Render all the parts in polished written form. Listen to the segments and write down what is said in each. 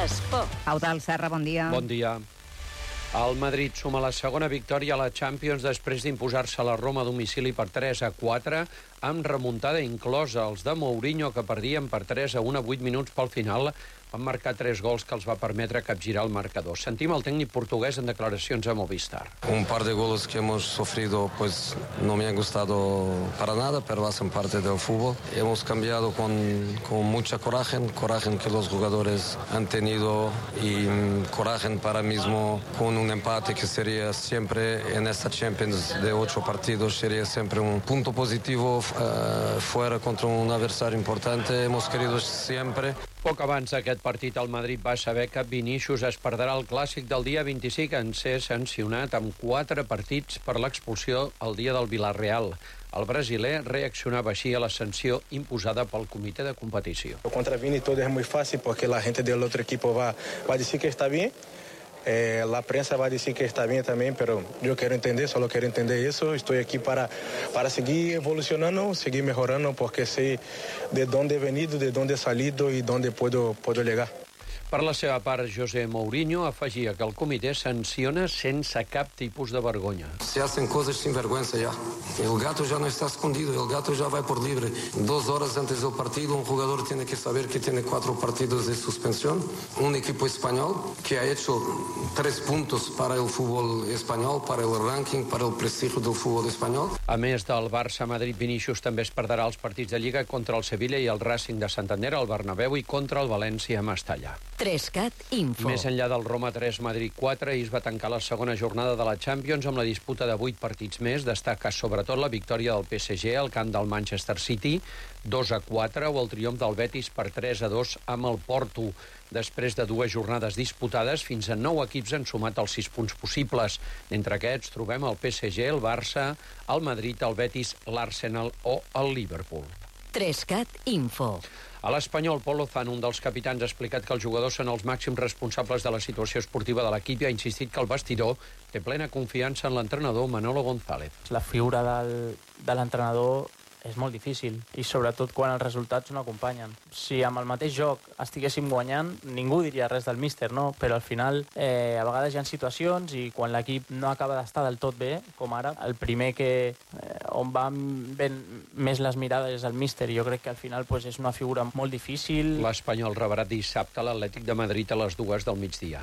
Esport. Eudald Serra, bon dia. Bon dia. El Madrid suma la segona victòria a la Champions després d'imposar-se a la Roma a domicili per 3-4, amb remuntada inclosa. Els de Mourinho, que perdien per 3-1 a 8 minuts pel final, van marcar 3 gols que els va permetre capgirar el marcador. Sentim el tècnic portuguès en declaracions a Movistar. Un par de goles que hemos sufrido pues no me han gustado para nada, pero hacen parte del fútbol. Hemos cambiado con mucha coraje que los jugadores han tenido y coraje para mismo con un empate que sería siempre en esta Champions de 8 partidos, sería siempre un punto positivo fuera contra un adversario importante. Hemos querido siempre. Poc abans d'aquest partit, el Madrid va saber que Vinícius es perdrà el clàssic del dia 25 en ser sancionat amb 4 partits per l'expulsió el dia del Villarreal. El brasiler reaccionava així a la sanció imposada pel comitè de competició. Contra Vini todo es muy fácil porque la gente del otro equipo va a decir que está bien. La prensa va a decir que está bien también, pero yo solo quiero entender eso. Estoy aquí para seguir evolucionando, seguir mejorando, porque sé de dónde he venido, de dónde he salido y dónde puedo llegar. Per la seva part, José Mourinho afegia que el comitè sanciona sense cap tipus de vergonya. Se hacen cosas sin vergüenza ya. El gato ya no está escondido, el gato ya va por libre. 2 horas antes del partido, un jugador tiene que saber que tiene 4 partidos de suspensión. Un equipo español que ha hecho 3 puntos para el fútbol español, para el ranking, para el prestigio del fútbol español. A més del Barça, Madrid, Vinícius també es perdrà els partits de Lliga contra el Sevilla i el Racing de Santander al Bernabéu i contra el València a Mestalla. 3CAT Info. Més enllà del Roma 3, Madrid 4, ahir es va tancar la segona jornada de la Champions amb la disputa de 8 partits més. Destaca sobretot la victòria del PSG al camp del Manchester City, 2-4, o el triomf del Betis per 3-2 amb el Porto. Després de 2 jornades disputades, fins a 9 equips han sumat els 6 punts possibles. Entre aquests trobem el PSG, el Barça, el Madrid, el Betis, l'Arsenal o el Liverpool. 3CAT Info. A l'Espanyol, Pol Lozano, un dels capitans, ha explicat que els jugadors són els màxims responsables de la situació esportiva de l'equip i ha insistit que el vestidor té plena confiança en l'entrenador Manolo González. La figura de l'entrenador és molt difícil i sobretot quan els resultats no acompanyen. Si amb el mateix joc estiguéssim guanyant, ningú diria res del míster, no? Però al final a vegades hi ha situacions i quan l'equip no acaba d'estar del tot bé, com ara, el primer on van ben més les mirades és el míster i jo crec que al final és una figura molt difícil. L'Espanyol rebrà dissabte l'Atlètic de Madrid a les 2 del migdia.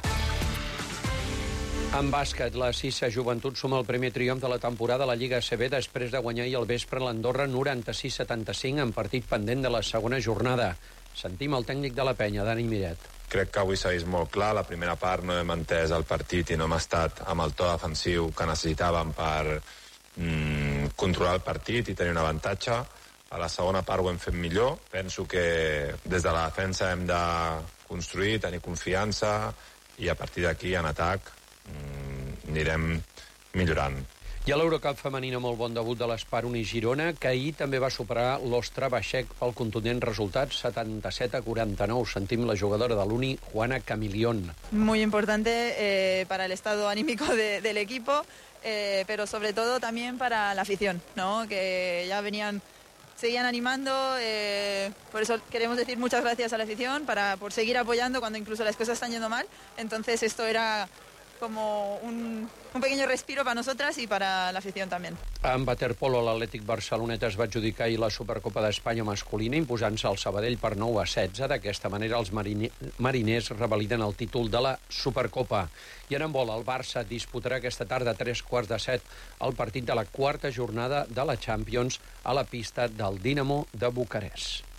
En bàsquet, la Sissa Joventut suma el primer triomf de la temporada a la Lliga ACB després de guanyar ahir al vespre l'Andorra 96-75 en partit pendent de la segona jornada. Sentim el tècnic de la penya, Dani Miret. Crec que avui s'ha vist molt clar. La primera part no hem entès el partit i no hem estat amb el to defensiu que necessitàvem per controlar el partit i tenir un avantatge. A la segona part ho hem fet millor. Penso que des de la defensa hem de construir, tenir confiança i a partir d'aquí en atac anirem millorant. I a l'Eurocup femenina, molt bon debut de l'Espar Uni Girona, que ahir també va superar l'Ostrava-Xec pel contundent resultat 77-49. Sentim la jugadora de l'Uni, Juana Camilión. Muy importante para el estado anímico del equipo, pero sobre todo también para la afición, ¿no? Que ya seguían animando, por eso queremos decir muchas gracias a la afición por seguir apoyando cuando incluso las cosas están yendo mal. Entonces esto era como un pequeño respiro para nosotras y para la afición también. En waterpolo, l'Atlètic Barceloneta es va adjudicar ahir la Supercopa d'Espanya masculina imposant-se al Sabadell per 9-16. D'aquesta manera els mariners revaliden el títol de la Supercopa. I en handbol, el Barça disputarà aquesta tarda a 6:45 el partit de la 4ª jornada de la Champions a la pista del Dinamo de Bucarest.